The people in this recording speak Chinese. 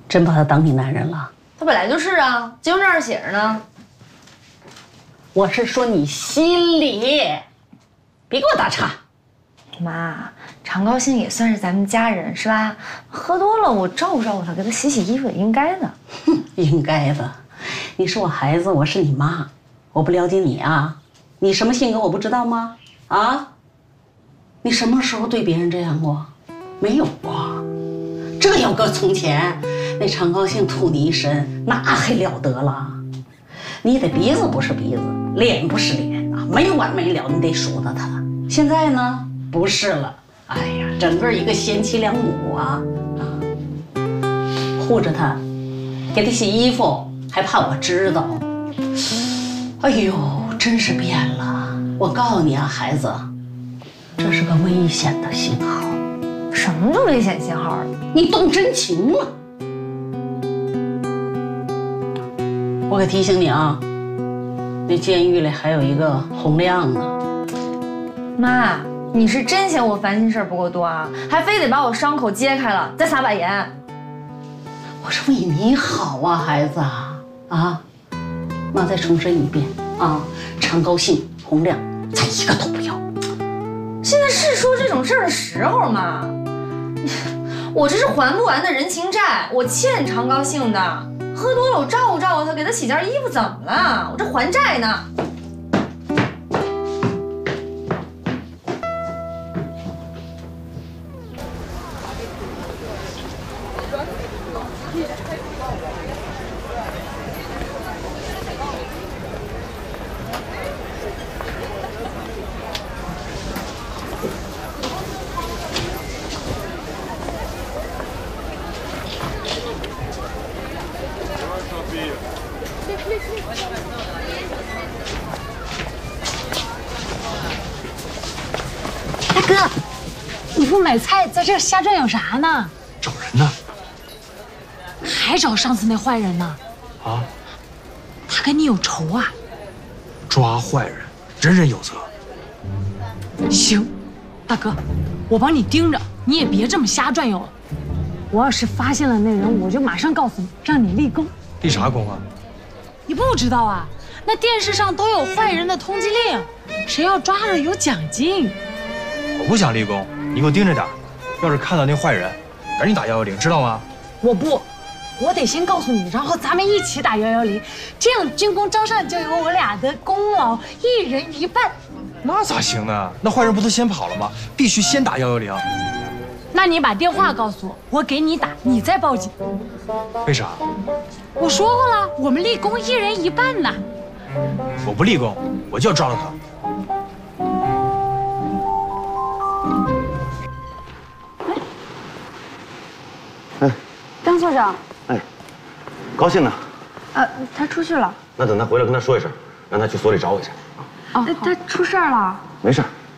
真把他当你男人了？ 他本来就是啊，结婚证上写着呢。 我是说你心里，别给我打岔。 妈，常高兴也算是咱们家人是吧？喝多了我照顾照顾他，给他洗洗衣服也应该的。 哼，应该的。你是我孩子，我是你妈，我不了解你啊？你什么性格我不知道吗？啊？你什么时候对别人这样过？没有过。这要搁从前，那常高兴吐你一身，那还了得了？你得鼻子不是鼻子，脸不是脸啊，没完没了，你得数着他。现在呢，不是了。哎呀，整个一个贤妻良母啊，护着他，给他洗衣服，还怕我知道。哎呦，真是变了！我告诉你啊，孩子，这是个危险的信号。 什么叫危险信号？ 你动真情了。我可提醒你啊，那监狱里还有一个洪亮呢。 妈，你是真嫌我烦心事儿不够多啊，还非得把我伤口揭开了再撒把盐。 我是为你好啊，孩子啊！妈再重申一遍啊，常高兴、洪亮，咱一个都不要。 现在是说这种事儿的时候吗？我这是还不完的人情债，我欠常高兴的。喝多了我照顾照顾他，给他洗件衣服，怎么了？我这还债呢。 大哥，你不买菜，在这瞎转悠啥呢？ 找人呢。 还找上次那坏人呢？ 啊？ 他跟你有仇啊？ 抓坏人，人人有责。 行，大哥，我帮你盯着，你也别这么瞎转悠了。我要是发现了那人，我就马上告诉你，让你立功。 立啥功啊？ 你不知道啊？那电视上都有坏人的通缉令，谁要抓着有奖金。 我不想立功，你给我盯着点。要是看到那坏人，赶紧打110，知道吗？ 我不，我得先告诉你，然后咱们一起打110，这样军功章上就有我俩的功劳，一人一半。 那咋行呢？那坏人不都先跑了吗？必须先打110。 那你把电话告诉我，我给你打，你再报警。 为啥？ 我说过了，我们立功一人一半呢。 我不立功，我就要抓到他。 哎， 张所长。 哎，高兴呢？ 他出去了。 那等他回来跟他说一声，让他去所里找我一下。 哦，他出事儿了。 没事，